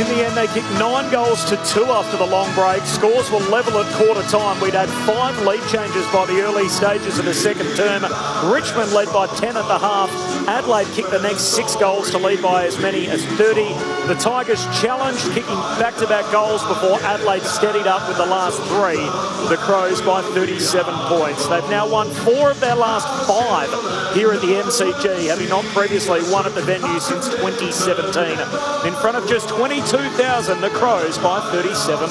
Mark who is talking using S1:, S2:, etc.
S1: In the end, they kicked 9 goals to 2 after the long break. Scores were level at quarter time. We'd had 5 lead changes by the early stages of the second term. Richmond led by 10 at the half. Adelaide kicked the next 6 goals to lead by as many as 30. The Tigers challenged, kicking back-to-back goals before Adelaide steadied up with the last 3. The Crows by 37 points. They've now won 4 of their last 5 here at the MCG, having not previously won at the venue since 2017. In front of just 22,000, the Crows by 37